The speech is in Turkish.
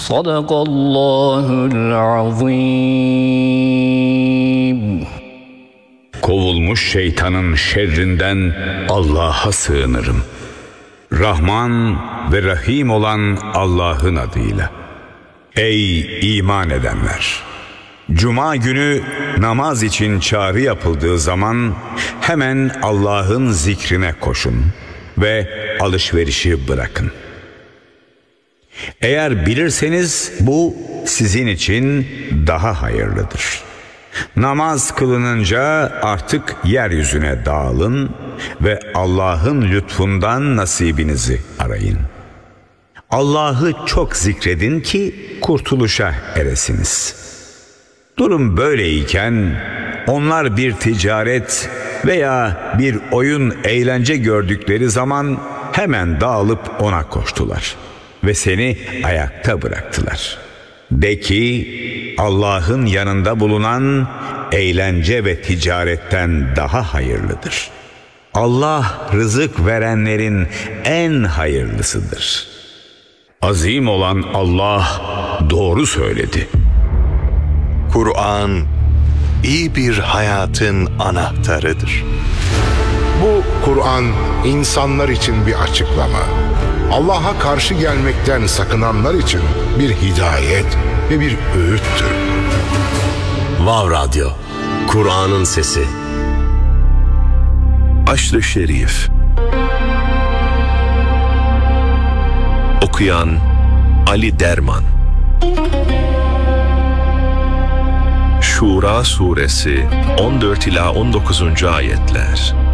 Sadakallahul azim. Kovulmuş şeytanın şerrinden Allah'a sığınırım. Rahman ve Rahim olan Allah'ın adıyla. Ey iman edenler! Cuma günü namaz için çağrı yapıldığı zaman hemen Allah'ın zikrine koşun ve alışverişi bırakın. Eğer bilirseniz bu sizin için daha hayırlıdır. Namaz kılınınca artık yeryüzüne dağılın ve Allah'ın lütfundan nasibinizi arayın. Allah'ı çok zikredin ki kurtuluşa eresiniz. Durum böyleyken onlar bir ticaret veya bir oyun eğlence gördükleri zaman hemen dağılıp ona koştular ve seni ayakta bıraktılar. De ki Allah'ın yanında bulunan eğlence ve ticaretten daha hayırlıdır. Allah rızık verenlerin en hayırlısıdır. Azim olan Allah doğru söyledi. Kur'an iyi bir hayatın anahtarıdır. Bu Kur'an insanlar için bir açıklama. Allah'a karşı gelmekten sakınanlar için bir hidayet ve bir öğüttür. Vav Radyo, Kur'an'ın sesi. Aşr-ı Şerif. Okuyan Ali Derman. Şura Suresi 14 ila 19. ayetler.